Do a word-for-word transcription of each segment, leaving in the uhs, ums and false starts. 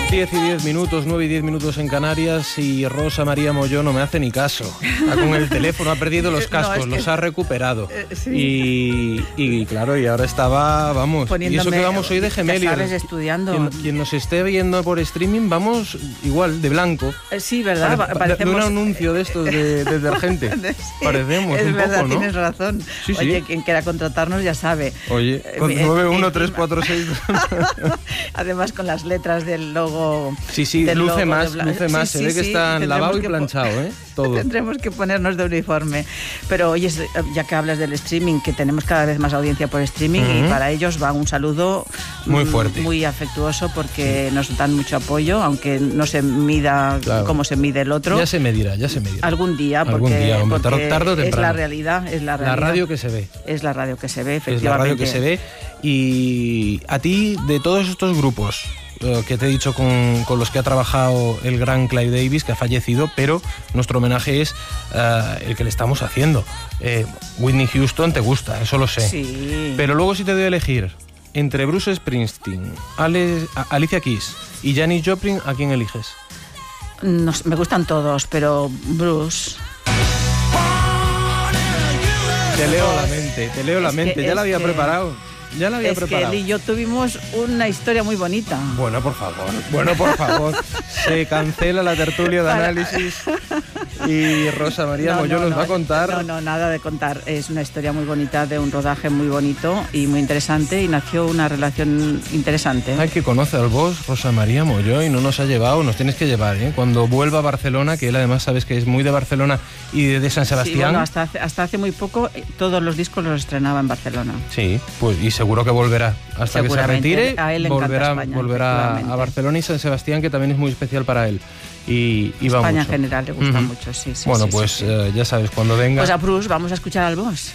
diez y diez minutos, nueve y diez minutos en Canarias, y Rosa María Molló no me hace ni caso. Está con el teléfono, ha perdido los cascos, no, es que... los ha recuperado. Eh, sí. y, y claro, y ahora estaba, vamos, Poniéndome, y eso que vamos hoy de Gemelli. Ya sabes, estudiando. Quien, quien nos esté viendo por streaming, vamos igual, de blanco. Eh, sí, ¿verdad? Pare, Parecemos... De un anuncio de estos de, de detergente. Sí, parecemos es un verdad, poco, ¿no? Tienes razón. Sí, sí. Oye, quien quiera contratarnos ya sabe. Oye, con nueve uno tres cuatro seis. Además, con las letras del logo. Sí, sí, luce más, luce más. Sí, se sí, ve que sí, está lavado y planchado, ¿eh? Todo. Tendremos que ponernos de uniforme. Pero oye, ya que hablas del streaming, que tenemos cada vez más audiencia por streaming, uh-huh. y para ellos va un saludo muy fuerte, muy afectuoso, porque sí. nos dan mucho apoyo, aunque no se mida claro. como se mide el otro. Ya se medirá, ya se medirá. Algún día, porque, Algún día, hombre, porque tarde o temprano. Es la realidad, es la realidad. La radio que se ve. Es la radio que se ve, efectivamente. Es la radio que se ve. Y a ti, de todos estos grupos que te he dicho con, con los que ha trabajado el gran Clive Davis, que ha fallecido, pero nuestro homenaje es uh, el que le estamos haciendo. Eh, Whitney Houston te gusta, eso lo sé. Sí. Pero luego, si te doy a elegir entre Bruce Springsteen, Ale, Alicia Keys y Janis Joplin, ¿a quién eliges? No, me gustan todos, pero Bruce... Te leo la mente, te leo la es mente, que, ya la había que... preparado. Ya la había es preparado. Que él y yo tuvimos una historia muy bonita. Bueno, por favor, bueno, por favor. Se cancela la tertulia de análisis y Rosa María no, Molló no, nos no, va a contar. No, no, nada de contar. Es una historia muy bonita de un rodaje muy bonito y muy interesante, y nació una relación interesante. Hay que conocer al boss, Rosa María Molló, y no nos ha llevado, nos tienes que llevar, ¿eh? Cuando vuelva a Barcelona, que él además sabes que es muy de Barcelona y de, de San Sebastián. Sí, bueno, hasta hace, hasta hace muy poco todos los discos los estrenaba en Barcelona. Sí, pues y seguro que volverá hasta que se retire, a él le volverá, España, volverá a Barcelona y San Sebastián, que también es muy especial para él. Y, y va España mucho. En general le gusta uh-huh. mucho, sí, sí. Bueno, sí, pues sí, sí. Uh, ya sabes, cuando venga. Pues a Bruce vamos a escuchar al boss.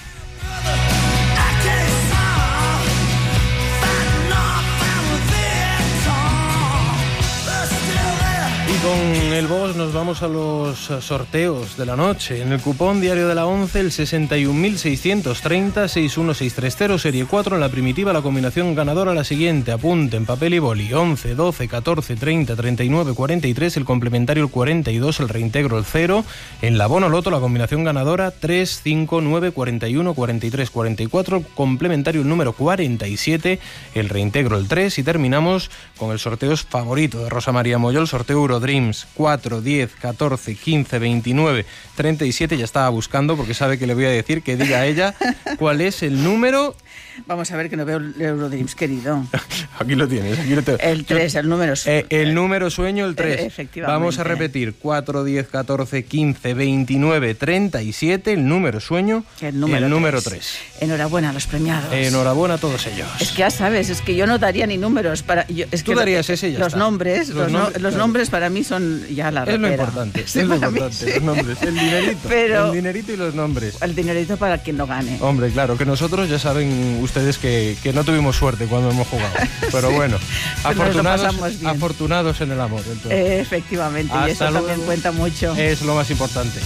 Con el boss nos vamos a los sorteos de la noche. En el cupón diario de la once, el sesenta y un mil seiscientos treinta, sesenta y uno seiscientos treinta, serie cuatro. En la primitiva, la combinación ganadora la siguiente. Apunten, papel y boli. once, doce, catorce, treinta, treinta y nueve, cuarenta y tres. El complementario, el cuarenta y dos. El reintegro, el cero. En la bono loto, la combinación ganadora tres, cinco, nueve, cuarenta y uno, cuarenta y tres, cuarenta y cuatro. Complementario, el número cuarenta y siete. El reintegro, el tres. Y terminamos con el sorteo favorito de Rosa María Molló, el sorteo Eurodream. cuatro, diez, catorce, quince, veintinueve, treinta y siete. Ya estaba buscando porque sabe que le voy a decir que diga a ella cuál es el número. Vamos a ver, que no veo el Eurodreams, querido. Aquí lo tienes. Aquí lo tengo. El tres, el número sueño. Eh, el número sueño, el tres. Eh, efectivamente. Vamos a repetir. cuatro, diez, catorce, quince, veintinueve, treinta y siete. El número sueño. El número, el número tres. Enhorabuena a los premiados. Enhorabuena a todos ellos. Es que ya sabes, es que yo no daría ni números para... Yo, es Tú que darías ese y ya los está. nombres, los, los, nombres, no, los nombres para mí son ya la Es rapera. lo importante, Sí, es lo para importante, mí, sí. los nombres, el dinerito, Pero el dinerito y los nombres. El dinerito para quien lo gane. Hombre, claro, que nosotros ya saben ustedes que, que no tuvimos suerte cuando hemos jugado. Pero sí. Bueno, Pero afortunados, afortunados en el amor. Eh, efectivamente, Hasta y eso luego. También cuenta mucho. Es lo más importante.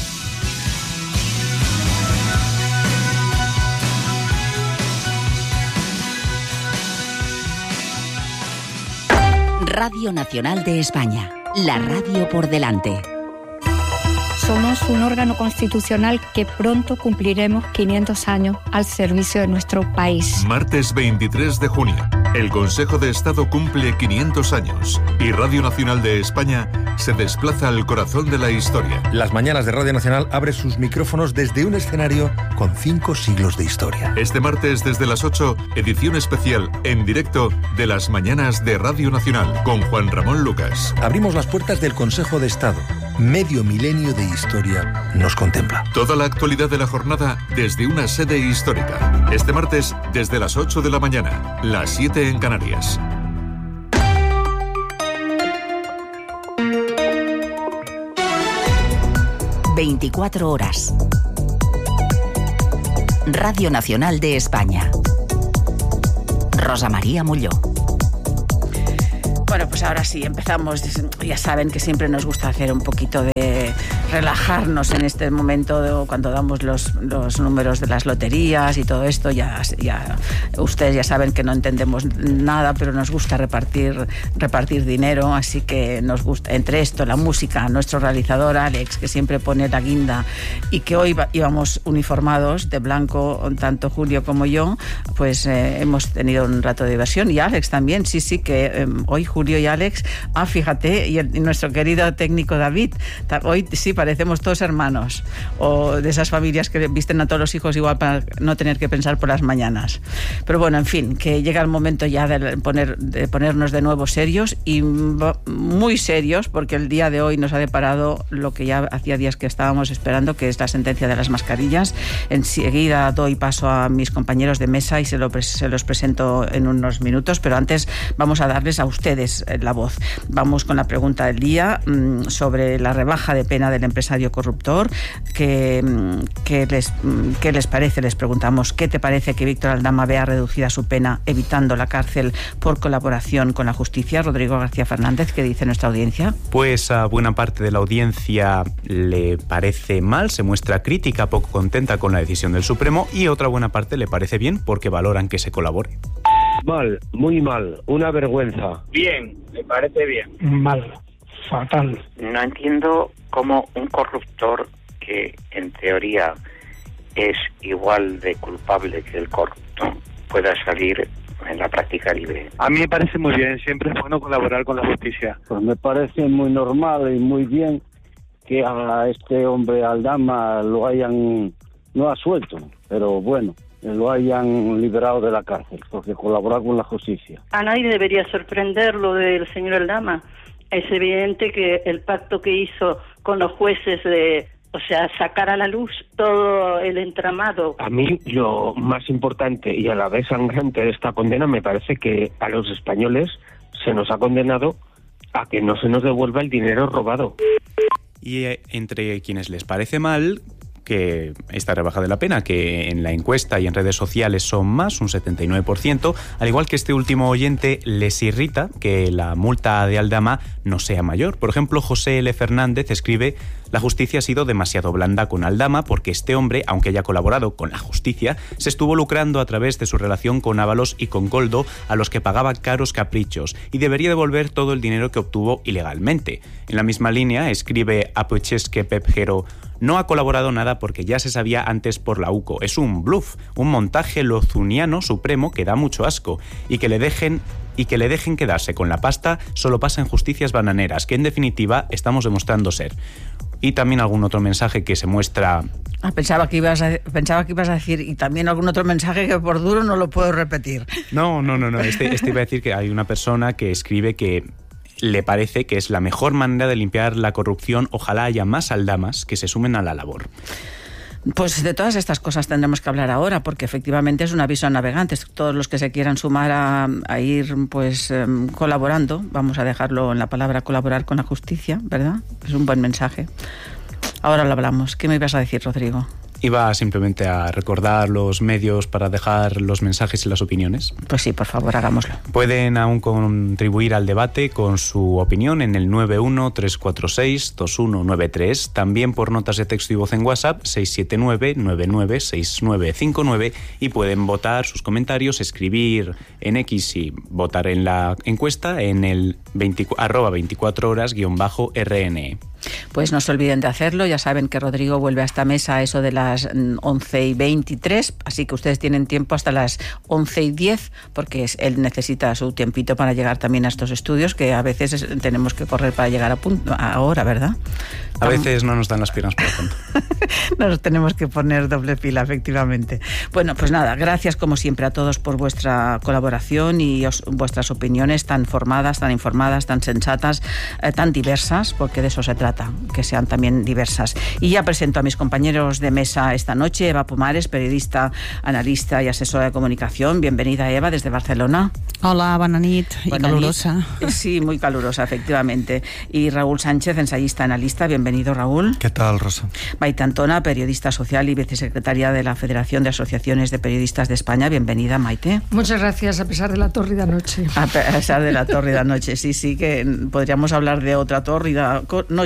Radio Nacional de España, la radio por delante. Somos un órgano constitucional que pronto cumpliremos quinientos años al servicio de nuestro país. Martes veintitrés de junio, el Consejo de Estado cumple quinientos años y Radio Nacional de España se desplaza al corazón de la historia. Las mañanas de Radio Nacional abre sus micrófonos desde un escenario con cinco siglos de historia. Este martes desde las ocho, edición especial en directo de las mañanas de Radio Nacional con Juan Ramón Lucas. Abrimos las puertas del Consejo de Estado. Medio milenio de historia nos contempla. Toda la actualidad de la jornada desde una sede histórica. Este martes desde las ocho de la mañana, las siete en Canarias. veinticuatro horas. Radio Nacional de España. Rosa María Molló. Bueno, pues ahora sí, empezamos. Ya saben que siempre nos gusta hacer un poquito de relajarnos en este momento de, cuando damos los, los números de las loterías y todo esto. Ya, ya ustedes ya saben que no entendemos nada, pero nos gusta repartir, repartir dinero, así que nos gusta, entre esto, la música, nuestro realizador Alex, que siempre pone la guinda, y que hoy íbamos uniformados de blanco, tanto Julio como yo, pues eh, hemos tenido un rato de diversión, y Alex también, sí, sí, que eh, hoy Julio y Alex, ah, fíjate, y, el, y nuestro querido técnico David, hoy sí parecemos todos hermanos, o de esas familias que visten a todos los hijos igual para no tener que pensar por las mañanas. Pero bueno, en fin, que llega el momento ya de, poner, de ponernos de nuevo serios, y muy serios, porque el día de hoy nos ha deparado lo que ya hacía días que estábamos esperando, que es la sentencia de las mascarillas. Enseguida doy paso a mis compañeros de mesa y se, lo, se los presento en unos minutos, pero antes vamos a darles a ustedes la voz. Vamos con la pregunta del día mmm, sobre la rebaja de pena del empresario corruptor. ¿Qué, qué, les, ¿Qué les parece? Les preguntamos, ¿qué te parece que Víctor Aldama vea reducida su pena evitando la cárcel por colaboración con la justicia? Rodrigo García Fernández, ¿qué dice nuestra audiencia? Pues a buena parte de la audiencia le parece mal, se muestra crítica, poco contenta con la decisión del Supremo, y otra buena parte le parece bien porque valoran que se colabore. Mal, muy mal, una vergüenza. Bien, me parece bien. Mal, fatal. No entiendo cómo un corruptor que en teoría es igual de culpable que el corrupto pueda salir en la práctica libre. A mí me parece muy bien, siempre es bueno colaborar con la justicia. Pues me parece muy normal y muy bien que a este hombre Aldama lo hayan, no asuelto, pero bueno, lo hayan liberado de la cárcel, porque colaborar con la justicia. A nadie debería sorprender lo del señor Aldama. Es evidente que el pacto que hizo con los jueces de, o sea, sacar a la luz todo el entramado. A mí lo más importante y a la vez sangrante de esta condena me parece que a los españoles se nos ha condenado a que no se nos devuelva el dinero robado. Y eh, entre quienes les parece mal que esta rebaja de la pena, que en la encuesta y en redes sociales son más, un setenta y nueve por ciento, al igual que este último oyente, les irrita que la multa de Aldama no sea mayor. Por ejemplo, José L. Fernández escribe: la justicia ha sido demasiado blanda con Aldama porque este hombre, aunque haya colaborado con la justicia, se estuvo lucrando a través de su relación con Ábalos y con Koldo, a los que pagaba caros caprichos, y debería devolver todo el dinero que obtuvo ilegalmente. En la misma línea escribe Apocheske Pepjero: no ha colaborado nada porque ya se sabía antes por la U C O. Es un bluff, un montaje lozuniano supremo que da mucho asco, y que le dejen y que le dejen quedarse con la pasta solo pasa en justicias bananeras, que en definitiva estamos demostrando ser. Y también algún otro mensaje que se muestra... Ah, pensaba que ibas a, pensaba que ibas a decir, y también algún otro mensaje que por duro no lo puedo repetir. No, no, no, no. Este, este iba a decir que hay una persona que escribe que le parece que es la mejor manera de limpiar la corrupción. Ojalá haya más Aldamas que se sumen a la labor. Pues de todas estas cosas tendremos que hablar ahora, porque efectivamente es un aviso a navegantes. Todos los que se quieran sumar a, a ir pues eh, colaborando, vamos a dejarlo en la palabra colaborar con la justicia, ¿verdad? Es un buen mensaje. Ahora lo hablamos. ¿Qué me ibas a decir, Rodrigo? Iba simplemente a recordar los medios para dejar los mensajes y las opiniones. Pues sí, por favor, hagámoslo. Pueden aún contribuir al debate con su opinión en el nueve uno tres cuatro seis dos uno nueve tres, también por notas de texto y voz en WhatsApp seis siete nueve nueve nueve seis nueve cinco nueve, y pueden votar sus comentarios, escribir en X y votar en la encuesta en el veinte, arroba veinticuatro horas guión bajo R N E. Pues no se olviden de hacerlo. Ya saben que Rodrigo vuelve a esta mesa a eso de las once y veintitrés, así que ustedes tienen tiempo hasta las once y diez, porque es, él necesita su tiempito para llegar también a estos estudios, que a veces es, tenemos que correr para llegar a punto, ahora, ¿verdad? A veces no nos dan las piernas para tanto. Nos tenemos que poner doble pila, efectivamente. Bueno, pues nada, gracias como siempre a todos por vuestra colaboración y os, vuestras opiniones tan formadas, tan informadas, tan sensatas, eh, tan diversas, porque de eso se trata, que sean también diversas. Y ya presento a mis compañeros de mesa esta noche. Eva Pomares, periodista, analista y asesora de comunicación. Bienvenida, Eva, desde Barcelona. Hola, buena nit, y buena calurosa. Nit. Sí, muy calurosa, efectivamente. Y Raúl Sánchez, ensayista, analista. Bienvenido, Raúl. ¿Qué tal, Rosa? Maite Antona, periodista social y vicesecretaria de la Federación de Asociaciones de Periodistas de España. Bienvenida, Maite. Muchas gracias, a pesar de la tórrida noche. A pesar de la tórrida noche, sí, sí, que podríamos hablar de otra tórrida noche, pero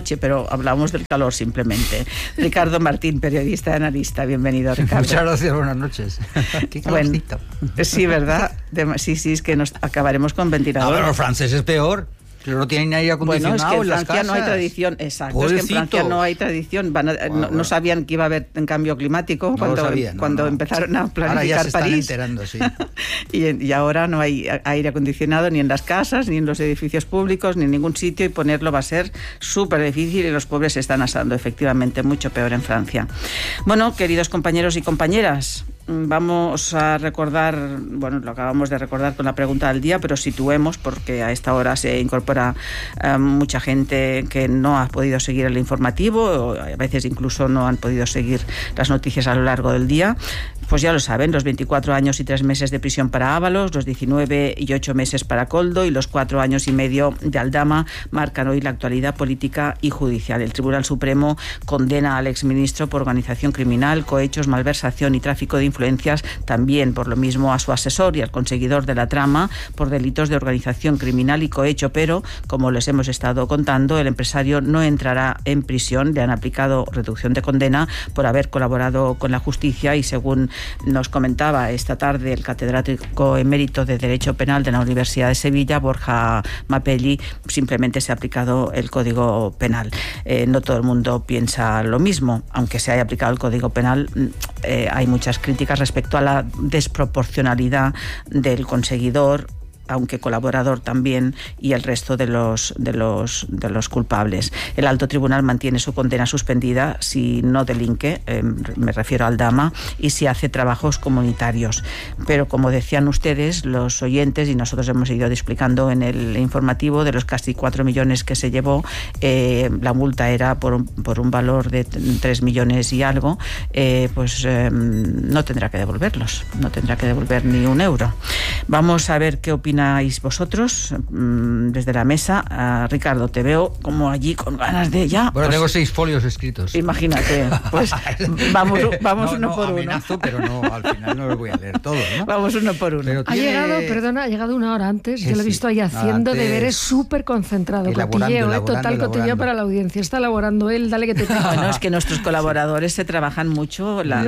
pero hablamos del calor simplemente. Ricardo Martín, periodista y analista. Bienvenido, Ricardo. Muchas gracias, buenas noches. Qué calorcito. Bueno, sí, ¿verdad? De, sí, sí, es que nos acabaremos con ventilador. No, pero los franceses es peor. Pero no tienen aire acondicionado. Bueno, es que en en las Francia no hay casas. tradición, exacto. Pobrecito. Es que en Francia no hay tradición. Van a, bueno, no, bueno. no sabían que iba a haber un cambio climático no cuando, sabía, no, cuando no. empezaron a planificar ahora ya se París. Están enterando, sí. y, y ahora no hay aire acondicionado ni en las casas, ni en los edificios públicos, ni en ningún sitio, y ponerlo va a ser súper difícil, y los pobres se están asando, efectivamente, mucho peor en Francia. Bueno, queridos compañeros y compañeras, vamos a recordar, bueno, lo acabamos de recordar con la pregunta del día, pero situemos, porque a esta hora se incorpora eh, mucha gente que no ha podido seguir el informativo, o a veces incluso no han podido seguir las noticias a lo largo del día. Pues ya lo saben, los veinticuatro años y tres meses de prisión para Ábalos, los diecinueve y ocho meses para Koldo y los cuatro años y medio de Aldama marcan hoy la actualidad política y judicial. El Tribunal Supremo condena al exministro por organización criminal, cohechos, malversación y tráfico de influencias, también por lo mismo a su asesor y al conseguidor de la trama por delitos de organización criminal y cohecho, pero, como les hemos estado contando, el empresario no entrará en prisión. Le han aplicado reducción de condena por haber colaborado con la justicia y, según nos comentaba esta tarde el catedrático emérito de Derecho Penal de la Universidad de Sevilla, Borja Mapelli, simplemente se ha aplicado el Código Penal. Eh, no todo el mundo piensa lo mismo. Aunque se haya aplicado el Código Penal, eh, hay muchas críticas respecto a la desproporcionalidad del conseguidor, aunque colaborador también, y el resto de los, de los, de los culpables. El alto tribunal mantiene su condena suspendida si no delinque, eh, me refiero a Aldama, y si hace trabajos comunitarios. Pero, como decían ustedes, los oyentes, y nosotros hemos ido explicando en el informativo, de los casi cuatro millones que se llevó, eh, la multa era por un, por un valor de tres millones y algo, eh, pues eh, no tendrá que devolverlos, no tendrá que devolver ni un euro. Vamos a ver qué opina vosotros desde la mesa. Uh, Ricardo, te veo como allí con ganas de ya. Bueno, pues, tengo seis folios escritos. Imagínate. Pues vamos, vamos no, uno no, por amenazo, uno. pero no, al final no los voy a leer todos, ¿no? Vamos uno por uno. Pero tiene... Ha llegado, perdona, ha llegado una hora antes. Yo sí, lo he visto ahí haciendo antes, deberes súper concentrado. Cotilleo, ¿eh? Total cotilleo para la audiencia. Está elaborando él, dale que te pega. Bueno, es que nuestros colaboradores se trabajan mucho. La,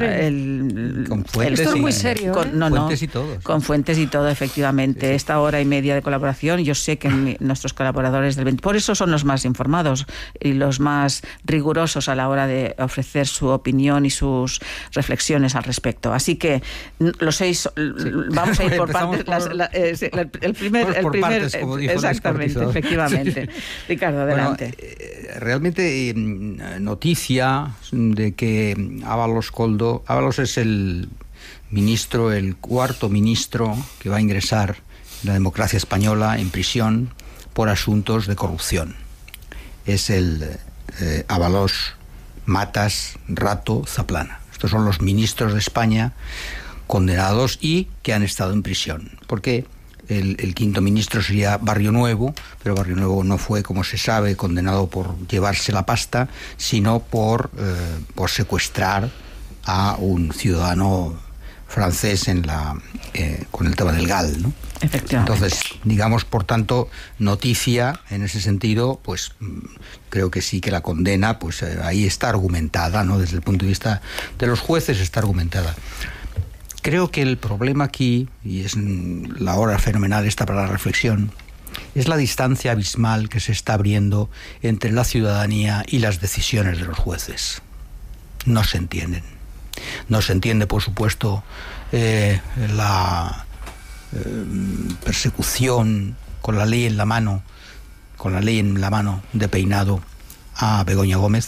el, con fuentes. Esto es muy y, serio. Con, ¿eh? no, fuentes no, y todo. Con fuentes y todo, efectivamente. Sí, sí. Esta hora y media de colaboración, yo sé que mi, nuestros colaboradores del veinte, por eso son los más informados y los más rigurosos a la hora de ofrecer su opinión y sus reflexiones al respecto. Así que los seis, sí. Vamos a ir por partes. Por, la, eh, la, el primer, el primer partes, como dijo exactamente, efectivamente. Sí. Ricardo, adelante. Bueno, eh, realmente eh, noticia de que Ábalos Koldo, Ábalos es el ministro, el cuarto ministro que va a ingresar en la democracia española en prisión por asuntos de corrupción. Es el eh, Ábalos, Matas, Rato, Zaplana. Estos son los ministros de España condenados y que han estado en prisión. Porque el, el quinto ministro sería Barrio Nuevo, pero Barrio Nuevo no fue, como se sabe, condenado por llevarse la pasta, sino por, eh, por secuestrar a un ciudadano francés en la eh, con el tema del gal, ¿no? Entonces, digamos, por tanto, noticia en ese sentido, pues creo que sí que la condena, pues eh, ahí está argumentada, ¿no? Desde el punto de vista de los jueces está argumentada. Creo que el problema aquí, y es la hora fenomenal esta para la reflexión, es la distancia abismal que se está abriendo entre la ciudadanía y las decisiones de los jueces. No se entienden. No se entiende, por supuesto, eh, la eh, persecución con la ley en la mano, con la ley en la mano de Peinado a Begoña Gómez.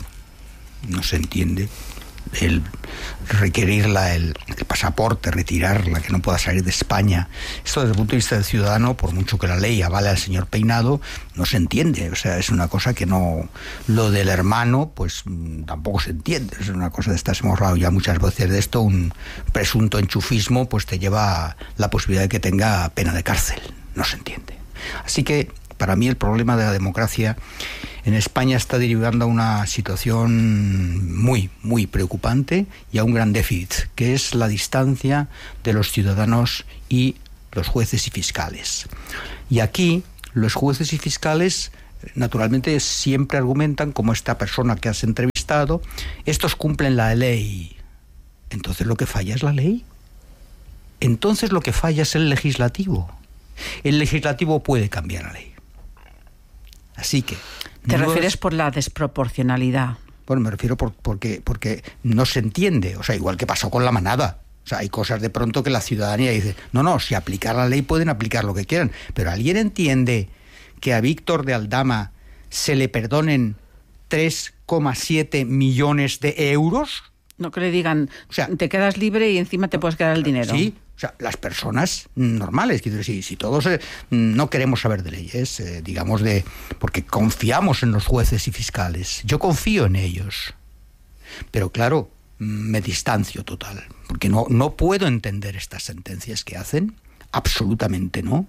No se entiende. El requerirla el, el pasaporte, retirarla, que no pueda salir de España. Esto, desde el punto de vista del ciudadano, por mucho que la ley avale al señor Peinado, no se entiende. O sea, es una cosa que no... Lo del hermano, pues tampoco se entiende. Es una cosa de estas, hemos hablado ya muchas veces de esto, un presunto enchufismo, pues te lleva a la posibilidad de que tenga pena de cárcel. No se entiende. Así que, para mí, el problema de la democracia en España está derivando a una situación muy, muy preocupante y a un gran déficit, que es la distancia de los ciudadanos y los jueces y fiscales. Y aquí los jueces y fiscales naturalmente siempre argumentan, como esta persona que has entrevistado, estos cumplen la ley. Entonces lo que falla es la ley. Entonces lo que falla es el legislativo. El legislativo puede cambiar la ley. Así que... ¿Te no refieres es... por la desproporcionalidad? Bueno, me refiero por, porque, porque no se entiende. O sea, igual que pasó con la manada. O sea, hay cosas de pronto que la ciudadanía dice, no, no, si aplicar la ley pueden aplicar lo que quieran. Pero ¿alguien entiende que a Víctor de Aldama se le perdonen tres coma siete millones de euros? No, que le digan, o sea, te quedas libre y encima te puedes quedar el dinero. Sí, o sea, las personas normales, quiero decir, si, si todos eh, no queremos saber de leyes, eh, digamos, de porque confiamos en los jueces y fiscales, yo confío en ellos, pero claro, me distancio total, porque no, no puedo entender estas sentencias que hacen, absolutamente no.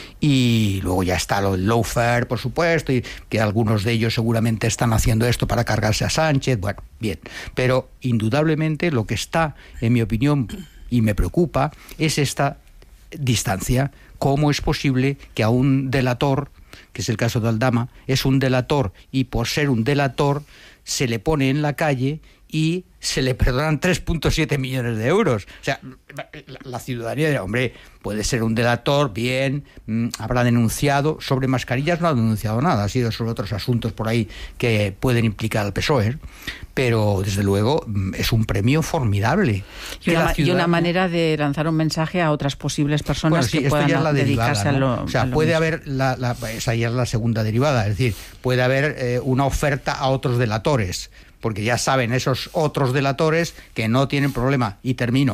Y luego ya está lo del lawfare, por supuesto, y que algunos de ellos seguramente están haciendo esto para cargarse a Sánchez. Bueno, bien, pero indudablemente lo que está, en mi opinión, y me preocupa, es esta distancia. ¿Cómo es posible que a un delator, que es el caso de Aldama, es un delator y por ser un delator se le pone en la calle y se le perdonan tres coma siete millones de euros? O sea, la ciudadanía dirá, hombre, puede ser un delator, bien, mmm, habrá denunciado. Sobre mascarillas no ha denunciado nada, ha sido sobre otros asuntos por ahí que pueden implicar al P S O E, pero desde luego es un premio formidable. Y una, ciudadanía... y una manera de lanzar un mensaje a otras posibles personas, bueno, sí, que puedan ya dedicarse derivada, ¿no? a lo... O sea, lo puede mismo. haber, la, la, esa ya es la segunda derivada, es decir, puede haber eh, una oferta a otros delatores, porque ya saben esos otros delatores que no tienen problema. Y termino.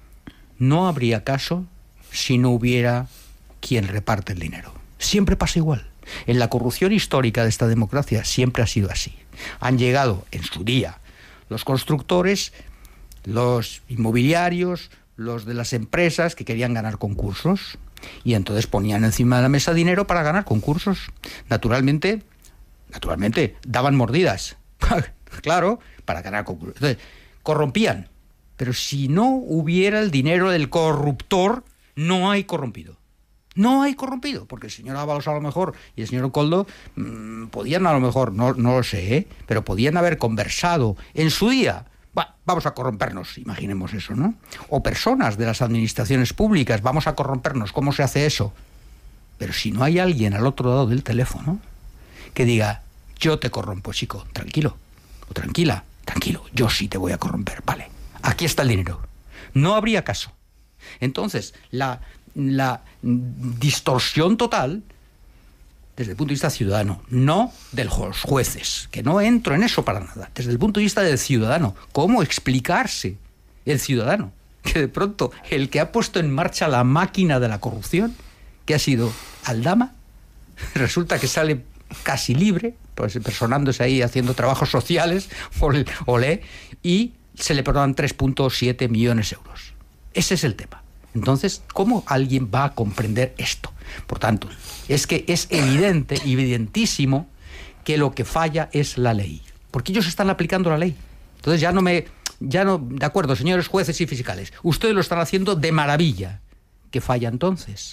No habría caso si no hubiera quien reparte el dinero. Siempre pasa igual. En la corrupción histórica de esta democracia siempre ha sido así. Han llegado en su día los constructores, los inmobiliarios, los de las empresas que querían ganar concursos, y entonces ponían encima de la mesa dinero para ganar concursos. Naturalmente, naturalmente, daban mordidas. Claro, para ganar concursos. Entonces, corrompían. Pero si no hubiera el dinero del corruptor, no hay corrompido. No hay corrompido, porque el señor Ábalos a lo mejor y el señor Koldo mmm, podían a lo mejor, no, no lo sé, ¿eh? pero podían haber conversado en su día. Bah, vamos a corrompernos, imaginemos eso, ¿no? O personas de las administraciones públicas, vamos a corrompernos, ¿cómo se hace eso? Pero si no hay alguien al otro lado del teléfono que diga, yo te corrompo, chico, tranquilo, o tranquila, tranquilo, yo sí te voy a corromper, vale, aquí está el dinero. No habría caso. Entonces, la, la distorsión total, desde el punto de vista ciudadano, no de los jueces, que no entro en eso para nada, desde el punto de vista del ciudadano, ¿cómo explicarse el ciudadano que de pronto el que ha puesto en marcha la máquina de la corrupción, que ha sido Aldama, resulta que sale casi libre, pues personándose ahí haciendo trabajos sociales, olé, y se le perdonan tres coma siete millones de euros. Ese es el tema. Entonces, ¿cómo alguien va a comprender esto? Por tanto, es que es evidente, evidentísimo, que lo que falla es la ley. Porque ellos están aplicando la ley. Entonces ya no me... ya no, de acuerdo, señores jueces y fiscales, ustedes lo están haciendo de maravilla. ¿Qué falla entonces?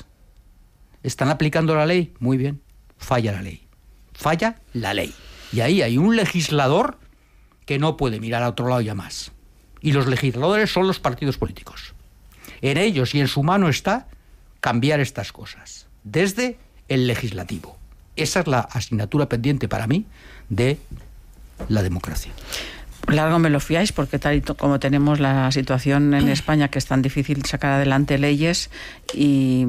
¿Están aplicando la ley? Muy bien, falla la ley. Falla la ley. Y ahí hay un legislador que no puede mirar a otro lado ya más. Y los legisladores son los partidos políticos. En ellos y en su mano está cambiar estas cosas, desde el legislativo. Esa es la asignatura pendiente para mí de la democracia. Largo me lo fiáis, porque tal y como tenemos la situación en España, que es tan difícil sacar adelante leyes y...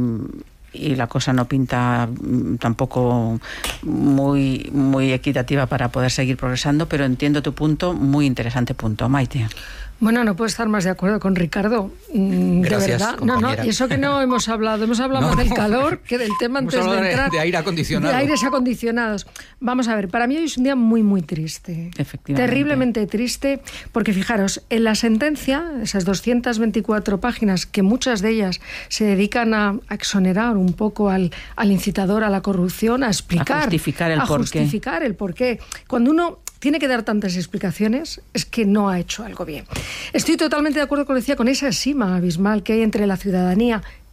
y la cosa no pinta tampoco muy, muy equitativa para poder seguir progresando, pero entiendo tu punto, muy interesante punto, Maite. Bueno, no puedo estar más de acuerdo con Ricardo. De Gracias, verdad. compañera. No, no, y eso que no hemos hablado, hemos hablado no, del no. calor que del tema Hemos antes de hablado entrar. De aire acondicionado. De aires acondicionados. Vamos a ver, para mí hoy es un día muy, muy triste. Efectivamente. Terriblemente triste, porque fijaros, en la sentencia, esas doscientas veinticuatro páginas, que muchas de ellas se dedican a, a exonerar un poco al, al incitador a la corrupción, a explicar. A justificar el a porqué. justificar el porqué. Cuando uno tiene que dar tantas explicaciones, es que no ha hecho algo bien. Estoy totalmente de acuerdo con, decía, con esa sima abismal que hay entre la ciudadanía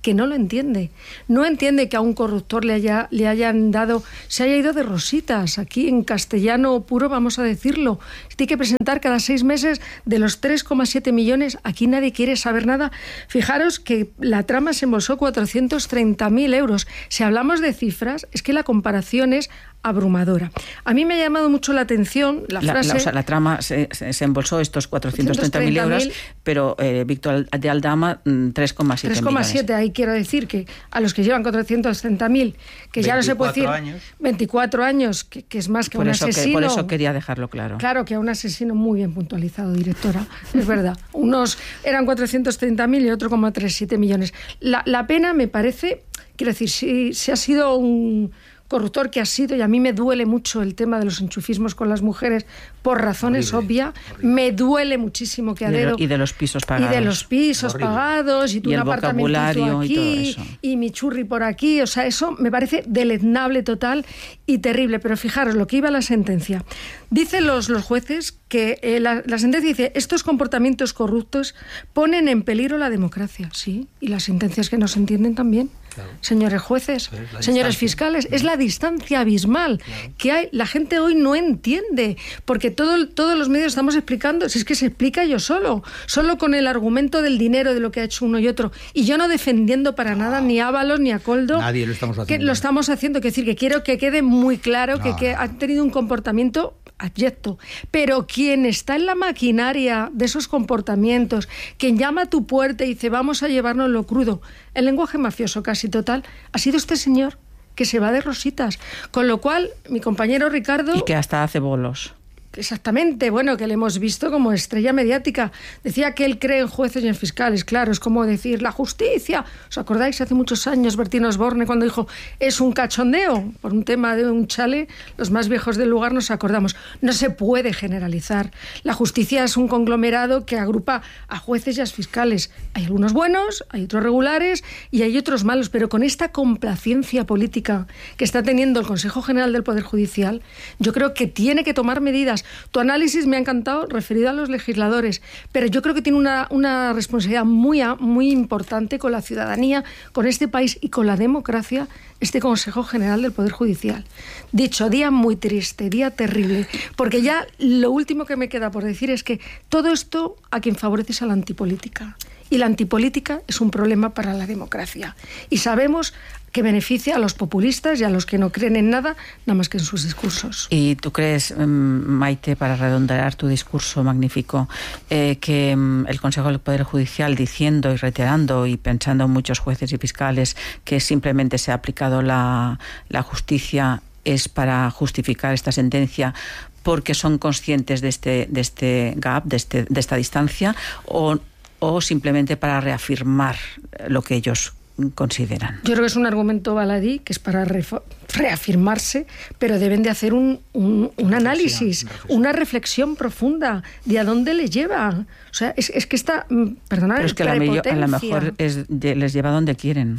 que no lo entiende. No entiende que a un corruptor le, haya, le hayan dado, se haya ido de rositas. Aquí en castellano puro vamos a decirlo. Tiene que presentar cada seis meses de los tres coma siete millones. Aquí nadie quiere saber nada. Fijaros que la trama se embolsó cuatrocientos treinta mil euros. Si hablamos de cifras, es que la comparación es abrumadora. A mí me ha llamado mucho la atención la, la frase... La, o sea, la trama se, se, se embolsó estos cuatrocientos treinta mil euros, pero eh, Víctor de Aldama tres coma siete millones. tres coma siete, ahí quiero decir que a los que llevan cuatrocientos treinta mil, que ya no se puede decir... años. veinticuatro años, que, que es más que por un eso asesino. Que, por eso quería dejarlo claro. Claro, que a un asesino muy bien puntualizado, directora, es verdad. Unos eran cuatrocientos treinta mil y otro como treinta y siete millones. La, la pena me parece, quiero decir, si, si ha sido un... corruptor que ha sido, y a mí me duele mucho el tema de los enchufismos con las mujeres por razones obvias, me duele muchísimo que a dedo... Y de los pisos pagados. Y de los pisos horrible. pagados, y tú y un el apartamentito aquí, y, todo eso. y mi churri por aquí, o sea, eso me parece deleznable total y terrible, pero fijaros lo que iba la sentencia. Dicen los, los jueces que eh, la, la sentencia dice, estos comportamientos corruptos ponen en peligro la democracia, sí, y las sentencias que no se entienden también. Claro. Señores jueces, señores fiscales, es la distancia abismal claro. que hay. La gente hoy no entiende, porque todo, todos los medios estamos explicando, si es que se explica yo solo, solo con el argumento del dinero, de lo que ha hecho uno y otro, y yo no defendiendo para no. nada ni a Ábalos ni a Koldo. Nadie lo estamos haciendo. Que lo estamos haciendo, que decir, que quiero que quede muy claro no, que, que no. han tenido un comportamiento abyecto, pero quien está en la maquinaria de esos comportamientos, quien llama a tu puerta y dice vamos a llevarnos lo crudo, el lenguaje mafioso casi total, ha sido este señor que se va de rositas, con lo cual mi compañero Ricardo... Y que hasta hace bolos. Exactamente, bueno, que le hemos visto como estrella mediática. Decía que él cree en jueces y en fiscales, claro, es como decir la justicia. ¿Os acordáis hace muchos años Bertín Osborne cuando dijo es un cachondeo? Por un tema de un chale, los más viejos del lugar nos acordamos. No se puede generalizar. La justicia es un conglomerado que agrupa a jueces y a fiscales. Hay algunos buenos, hay otros regulares y hay otros malos, pero con esta complacencia política que está teniendo el Consejo General del Poder Judicial, yo creo que tiene que tomar medidas. Tu análisis me ha encantado referido a los legisladores, pero yo creo que tiene una, una responsabilidad muy, muy importante con la ciudadanía, con este país y con la democracia, este Consejo General del Poder Judicial. Dicho, día muy triste, día terrible, porque ya lo último que me queda por decir es que todo esto a quien favorece es a la antipolítica. Y la antipolítica es un problema para la democracia. Y sabemos que beneficia a los populistas y a los que no creen en nada, nada más que en sus discursos. ¿Y tú crees, Maite, para redondear tu discurso magnífico, eh, que el Consejo del Poder Judicial, diciendo y reiterando y pensando en muchos jueces y fiscales que simplemente se ha aplicado la, la justicia, es para justificar esta sentencia porque son conscientes de este, de este gap, de, este, de esta distancia, o, o simplemente para reafirmar lo que ellos consideran? Yo creo que es un argumento baladí, que es para reafirmarse, pero deben de hacer un, un, un análisis, una reflexión profunda de a dónde le lleva. O sea, es, es que está, perdonad, pero es que a lo mejor es de, les lleva donde quieren.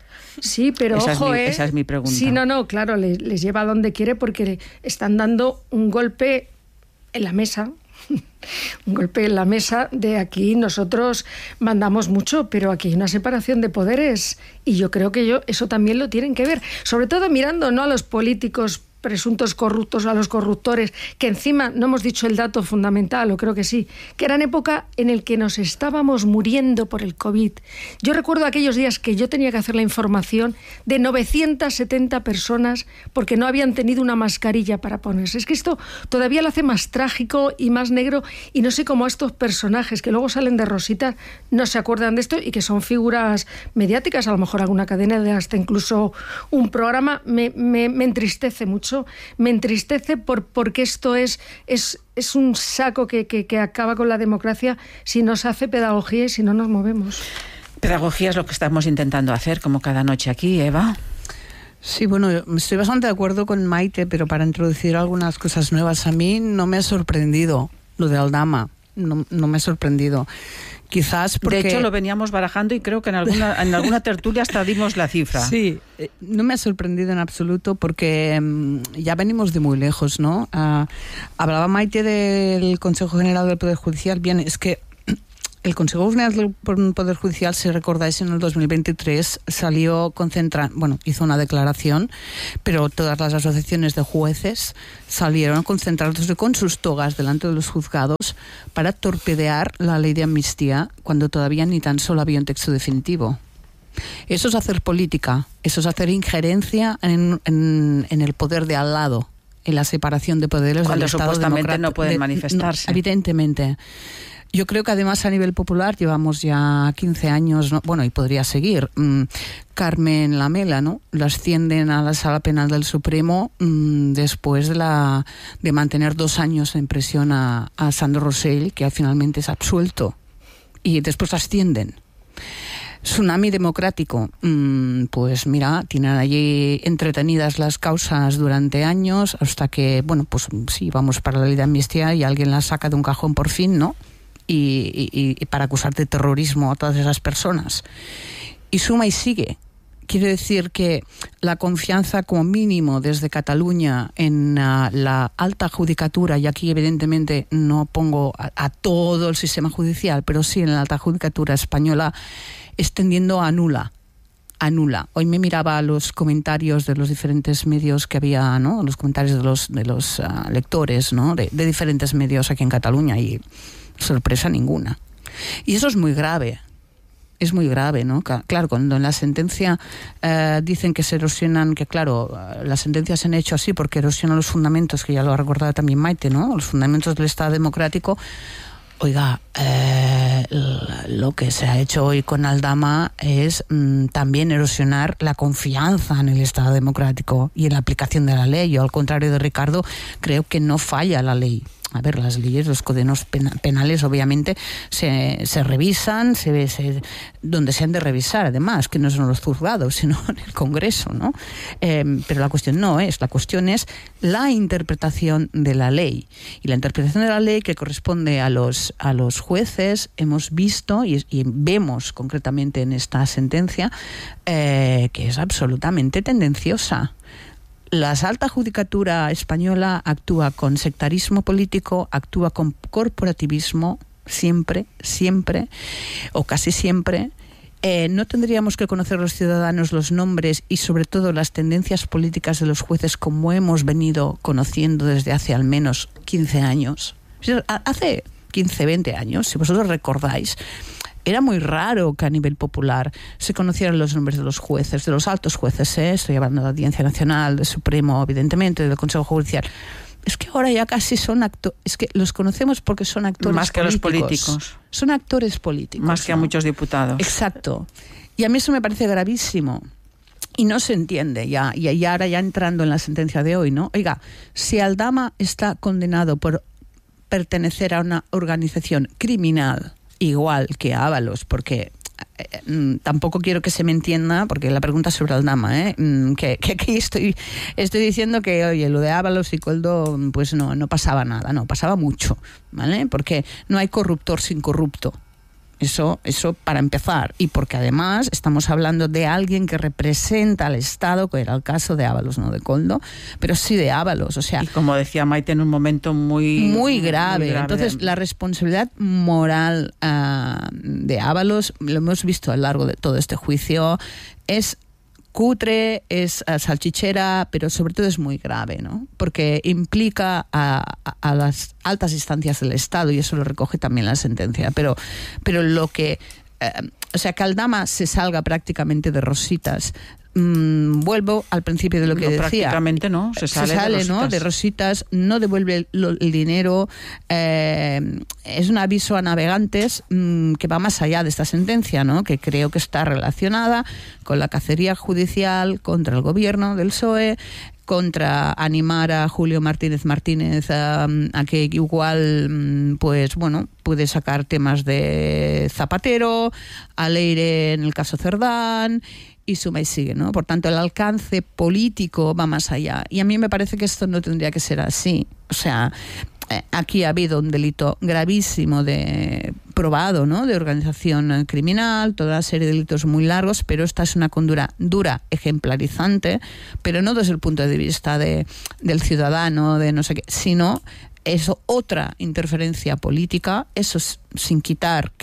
Sí, pero esa ojo, es mi, ¿eh? Esa es mi pregunta. Sí, no, no, claro, les, les lleva a donde quiere porque están dando un golpe en la mesa. Un golpe en la mesa de aquí nosotros mandamos mucho, pero aquí hay una separación de poderes y yo creo que yo, eso también lo tienen que ver, sobre todo mirando no a los políticos presuntos corruptos, a los corruptores, que encima no hemos dicho el dato fundamental, o creo que sí, que era en época en el que nos estábamos muriendo por el COVID. Yo recuerdo aquellos días que yo tenía que hacer la información de novecientas setenta personas porque no habían tenido una mascarilla para ponerse. Es que esto todavía lo hace más trágico y más negro, y no sé cómo estos personajes que luego salen de rosita no se acuerdan de esto y que son figuras mediáticas, a lo mejor alguna cadena, hasta incluso un programa, me, me, me entristece mucho. Me entristece por, porque esto es, es, es un saco que, que, que acaba con la democracia si no se hace pedagogía y si no nos movemos. Pedagogía es lo que estamos intentando hacer, como cada noche aquí, Eva. Sí, bueno, estoy bastante de acuerdo con Maite, pero para introducir algunas cosas nuevas, a mí no me ha sorprendido lo de Aldama, no, no me ha sorprendido. Quizás porque... De hecho, lo veníamos barajando y creo que en alguna, en alguna tertulia hasta dimos la cifra. Sí, no me ha sorprendido en absoluto porque um, ya venimos de muy lejos, ¿no? Uh, hablaba Maite del Consejo General del Poder Judicial. Bien, es que El Consejo General del Poder Judicial, si recordáis, en el dos mil veintitrés salió concentrando, bueno, hizo una declaración, pero todas las asociaciones de jueces salieron a concentrarse con sus togas delante de los juzgados para torpedear la ley de amnistía cuando todavía ni tan solo había un texto definitivo. Eso es hacer política, eso es hacer injerencia en, en, en el poder de al lado, en la separación de poderes cuando del Estado supuestamente democrático. no pueden de, manifestarse. No, evidentemente. Yo creo que además a nivel popular llevamos ya quince años, ¿no? Bueno, y podría seguir. Mm, Carmen Lamela, ¿no? La ascienden a la Sala Penal del Supremo mm, después de, la, de mantener dos años en prisión a, a Sandro Rosell, que finalmente es absuelto. Y después ascienden. Tsunami democrático, mm, pues mira, tienen allí entretenidas las causas durante años hasta que, bueno, pues sí, vamos para la ley de amnistía y alguien la saca de un cajón por fin, ¿no? Y, y, y para acusar de terrorismo a todas esas personas. Y suma y sigue. Quiere decir que la confianza como mínimo desde Cataluña en uh, la alta judicatura, y aquí evidentemente no pongo a, a todo el sistema judicial, pero sí en la alta judicatura española, es tendiendo a nula. A nula. Hoy me miraba los comentarios de los diferentes medios que había, ¿no? Los comentarios de los, de los uh, lectores, ¿no? De, de diferentes medios aquí en Cataluña y sorpresa ninguna. Y eso es muy grave. Es muy grave, ¿no? Claro, cuando en la sentencia eh, dicen que se erosionan, que claro, las sentencias se han hecho así porque erosionan los fundamentos, que ya lo ha recordado también Maite, ¿no? Los fundamentos del Estado democrático. Oiga, eh, lo que se ha hecho hoy con Aldama es mmm, también erosionar la confianza en el Estado democrático y en la aplicación de la ley. Yo, al contrario de Ricardo, creo que no falla la ley. A ver, las leyes, los códigos penales, obviamente, se, se revisan, se, se, donde se han de revisar, además, que no son los juzgados, sino en el Congreso, ¿no? Eh, pero la cuestión no es, la cuestión es la interpretación de la ley. Y la interpretación de la ley que corresponde a los, a los jueces, hemos visto y, y vemos concretamente en esta sentencia, eh, que es absolutamente tendenciosa. La alta judicatura española actúa con sectarismo político, actúa con corporativismo, siempre, siempre, o casi siempre. Eh, no tendríamos que conocer los ciudadanos los nombres y sobre todo las tendencias políticas de los jueces como hemos venido conociendo desde hace al menos quince años. Hace quince, veinte años, si vosotros recordáis, era muy raro que a nivel popular se conocieran los nombres de los jueces, de los altos jueces, ¿eh? Estoy hablando de la Audiencia Nacional, del Supremo, evidentemente, del Consejo Judicial. Es que ahora ya casi son actores, es que los conocemos porque son actores más que políticos. Los políticos. Son actores políticos. Más que ¿no? a muchos diputados. Exacto. Y a mí eso me parece gravísimo. Y no se entiende, ya, y ya ahora ya entrando en la sentencia de hoy, ¿no? Oiga, si Aldama está condenado por pertenecer a una organización criminal, igual que Ábalos, porque eh, tampoco quiero que se me entienda, porque la pregunta es sobre Aldama, ¿eh? que, que, que estoy, estoy diciendo que, oye, lo de Ábalos y Koldo, pues no, no pasaba nada, no, pasaba mucho, ¿vale? Porque no hay corruptor sin corrupto. Eso, eso para empezar. Y porque además estamos hablando de alguien que representa al Estado, que era el caso de Ábalos, no de Koldo, pero sí de Ábalos. O sea, y como decía Maite, en un momento muy, muy, grave. muy grave. Entonces, la responsabilidad moral uh, de Ábalos, lo hemos visto a lo largo de todo este juicio, es cutre, es uh, salchichera, pero sobre todo es muy grave, ¿no? Porque implica a, a, a las altas instancias del Estado, y eso lo recoge también la sentencia. Pero, pero lo que... Uh, o sea, que Aldama se salga prácticamente de rositas. Mm, vuelvo al principio de lo que no, decía. Prácticamente no, se sale, se sale de, ¿no? rositas. de rositas, no devuelve el, el dinero. Eh, es un aviso a navegantes mm, que va más allá de esta sentencia, ¿no? Que creo que está relacionada con la cacería judicial contra el gobierno del P S O E, contra animar a Julio Martínez Martínez a, a que igual, pues bueno, puede sacar temas de Zapatero, a Leire en el caso Cerdán, y suma y sigue, ¿no? Por tanto, el alcance político va más allá. Y a mí me parece que esto no tendría que ser así. O sea, aquí ha habido un delito gravísimo de probado, ¿no? De organización criminal, toda una serie de delitos muy largos, pero esta es una condura dura, ejemplarizante, pero no desde el punto de vista de, del ciudadano, de no sé qué, sino eso, otra interferencia política, eso sin quitar que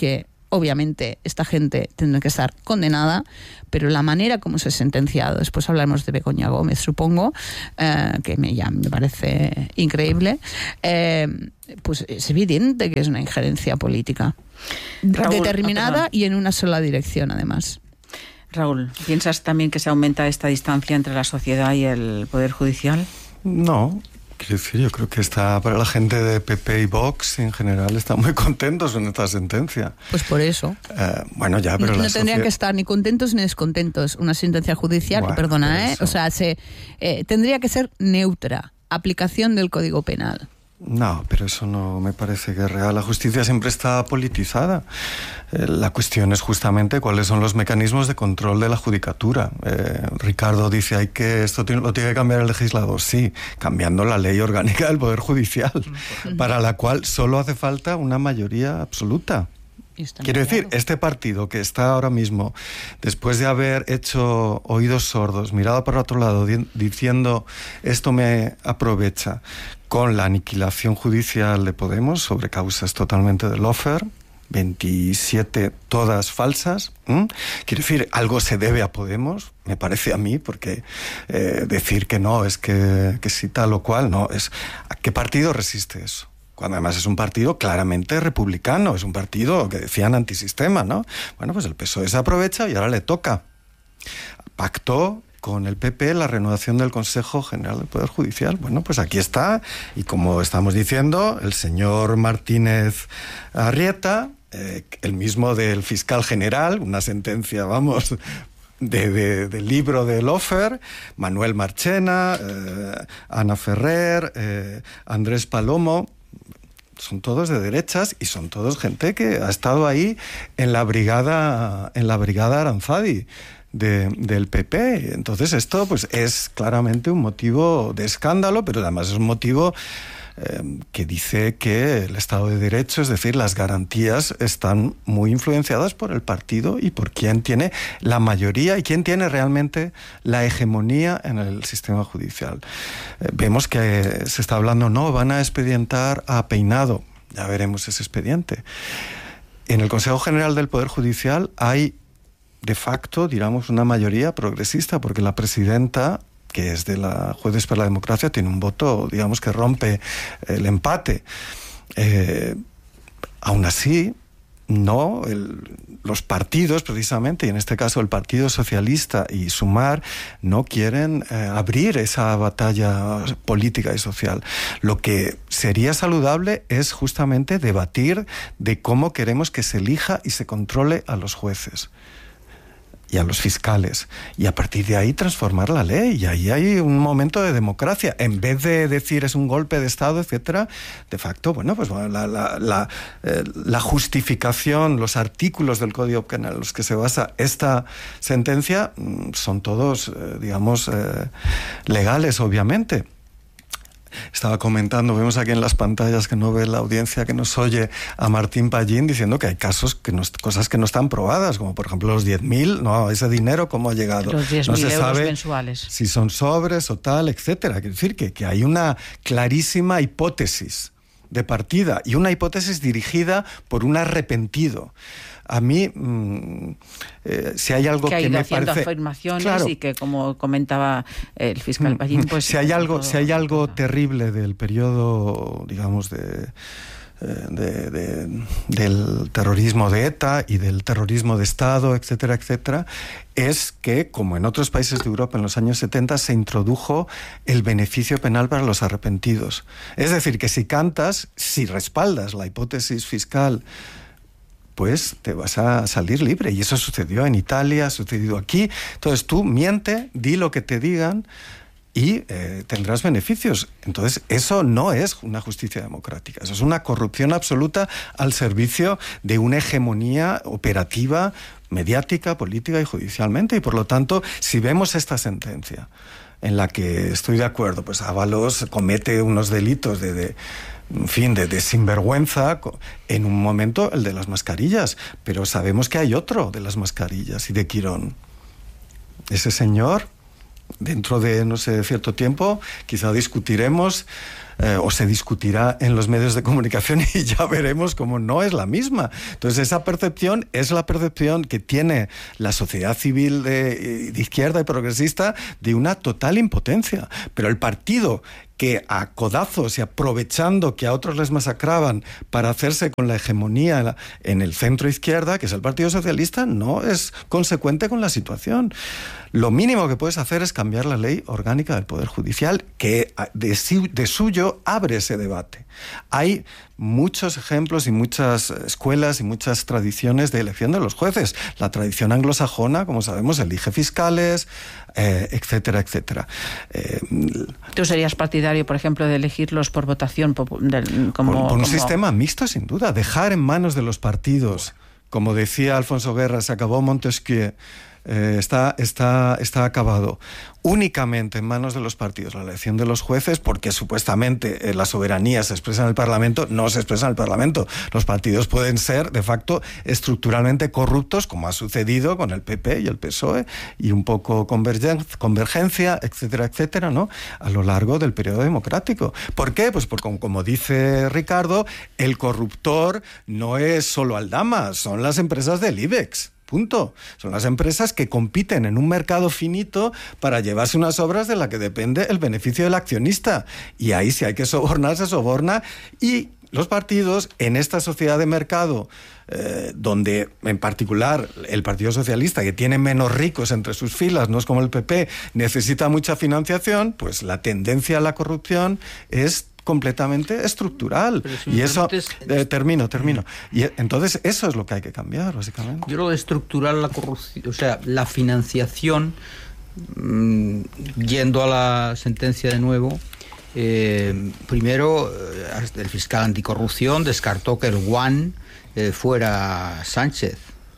obviamente esta gente tendrá que estar condenada, pero la manera como se ha sentenciado, después hablaremos de Begoña Gómez, supongo, eh, que me, ya me parece increíble, eh, pues es evidente que es una injerencia política Raúl, determinada y en una sola dirección, además. Raúl, ¿piensas también que se aumenta esta distancia entre la sociedad y el Poder Judicial? No. Quiero decir, yo creo que está para la gente de P P y Vox en general están muy contentos con esta sentencia. Pues por eso. Eh, bueno, ya, pero no, la no tendrían sociedad... que estar ni contentos ni descontentos. Una sentencia judicial, bueno, que perdona, ¿eh? eso. O sea, se eh, tendría que ser neutra. Aplicación del Código Penal. No, pero eso no me parece que es real. La justicia siempre está politizada. Eh, la cuestión es justamente cuáles son los mecanismos de control de la judicatura. Eh, Ricardo dice hay que esto tiene, lo tiene que cambiar el legislador. Sí, cambiando la ley orgánica del Poder Judicial, uh-huh. para la cual solo hace falta una mayoría absoluta. Quiero decir, este partido que está ahora mismo, después de haber hecho oídos sordos, mirado por otro lado, di- diciendo esto me aprovecha, con la aniquilación judicial de Podemos sobre causas totalmente de lawfare, veintisiete todas falsas. ¿Mm? Quiero decir, algo se debe a Podemos, me parece a mí, porque eh, decir que no es que, que sí tal o cual, no, es ¿a qué partido resiste eso? Cuando además es un partido claramente republicano, es un partido que decían antisistema, ¿no? Bueno, pues el P S O E se aprovecha y ahora le toca. Pactó con el P P la renovación del Consejo General del Poder Judicial. Bueno, pues aquí está, y como estamos diciendo, el señor Martínez Arrieta, eh, el mismo del fiscal general, una sentencia, vamos... De, de, del libro de lawfare, Manuel Marchena, eh, Ana Ferrer, eh, Andrés Palomo, son todos de derechas y son todos gente que ha estado ahí en la brigada, en la brigada Aranzadi de, del P P. Entonces esto pues es claramente un motivo de escándalo, pero además es un motivo eh, que dice que el Estado de Derecho, es decir, las garantías están muy influenciadas por el partido y por quien tiene la mayoría y quien tiene realmente la hegemonía en el sistema judicial. Eh, vemos que se está hablando, no, van a expedientar a Peinado, ya veremos ese expediente. En el Consejo General del Poder Judicial hay de facto, digamos, una mayoría progresista, porque la presidenta, que es de la Jueces para la Democracia, tiene un voto, digamos, que rompe el empate. Eh, aún así, no, el, los partidos, precisamente, y en este caso el Partido Socialista y Sumar, no quieren eh, abrir esa batalla política y social. Lo que sería saludable es justamente debatir de cómo queremos que se elija y se controle a los jueces y a los fiscales, y a partir de ahí transformar la ley, y ahí hay un momento de democracia, en vez de decir es un golpe de Estado, etcétera, de facto, bueno, pues bueno, la, la, la, eh, la justificación, los artículos del Código Penal en los que se basa esta sentencia son todos, eh, digamos, eh, legales, obviamente. Estaba comentando, vemos aquí en las pantallas que no ve la audiencia que nos oye, a Martín Pallín diciendo que hay casos, que no, cosas que no están probadas, como por ejemplo los diez mil, no, ese dinero cómo ha llegado. Los diez mil no se euros sabe mensuales. Si son sobres o tal, etcétera. Quiero decir que, que hay una clarísima hipótesis de partida y una hipótesis dirigida por un arrepentido. A mí, mmm, eh, si hay algo que, ha que ido me haciendo parece... afirmaciones, claro, y que, como comentaba el fiscal Pallín, pues... Si hay algo, si hay algo terrible del periodo, digamos, de... De, de, del terrorismo de ETA y del terrorismo de Estado, etcétera, etcétera, es que, como en otros países de Europa en los años setenta, se introdujo el beneficio penal para los arrepentidos. Es decir, que si cantas, si respaldas la hipótesis fiscal, pues te vas a salir libre. Y eso sucedió en Italia, ha sucedido aquí. Entonces tú miente, di lo que te digan, y eh, tendrás beneficios. Entonces, eso no es una justicia democrática, eso es una corrupción absoluta al servicio de una hegemonía operativa, mediática, política y judicialmente. Y por lo tanto, si vemos esta sentencia, en la que estoy de acuerdo, pues Ábalos comete unos delitos de... de en fin, de, de sinvergüenza, en un momento el de las mascarillas, pero sabemos que hay otro de las mascarillas y de Quirón. Ese señor, dentro de, no sé, cierto tiempo, quizá discutiremos eh, o se discutirá en los medios de comunicación y ya veremos cómo no es la misma. Entonces esa percepción es la percepción que tiene la sociedad civil de, de izquierda y progresista de una total impotencia. Pero el partido que a codazos y aprovechando que a otros les masacraban para hacerse con la hegemonía en el centro izquierda, que es el Partido Socialista, no es consecuente con la situación. Lo mínimo que puedes hacer es cambiar la ley orgánica del Poder Judicial, que de, de suyo abre ese debate. Hay muchos ejemplos y muchas escuelas y muchas tradiciones de elección de los jueces. La tradición anglosajona, como sabemos, elige fiscales, eh, etcétera, etcétera. Eh, ¿Tú serías partidario, por ejemplo, de elegirlos por votación? Del, como, por, por un como... sistema mixto, sin duda. Dejar en manos de los partidos, como decía Alfonso Guerra, se acabó Montesquieu, eh, está, está, está acabado. Únicamente en manos de los partidos la elección de los jueces, porque supuestamente eh, la soberanía se expresa en el Parlamento, no se expresa en el Parlamento. Los partidos pueden ser, de facto, estructuralmente corruptos, como ha sucedido con el P P y el P S O E, y un poco convergen- convergencia, etcétera, etcétera, ¿no?, a lo largo del periodo democrático. ¿Por qué? Pues porque, como dice Ricardo, el corruptor no es solo Aldama, son las empresas del IBEX. Punto. Son las empresas que compiten en un mercado finito para llevarse unas obras de las que depende el beneficio del accionista. Y ahí, si hay que sobornar, se soborna. Y los partidos, en esta sociedad de mercado, eh, donde en particular el Partido Socialista, que tiene menos ricos entre sus filas, no es como el P P, necesita mucha financiación, pues la tendencia a la corrupción es completamente estructural. Si y eso es... eh, termino, termino. Y entonces eso es lo que hay que cambiar, básicamente. Yo lo de estructural la corrupción, o sea, la financiación, mmm, yendo a la sentencia de nuevo, eh, primero el fiscal anticorrupción descartó que el guan eh, fuera Sánchez.